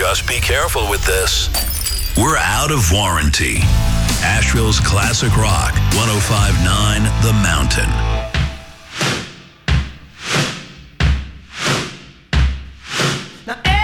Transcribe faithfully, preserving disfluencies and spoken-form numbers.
Just be careful with this. We're out of warranty. Asheville's Classic Rock, one oh five point nine The Mountain. Now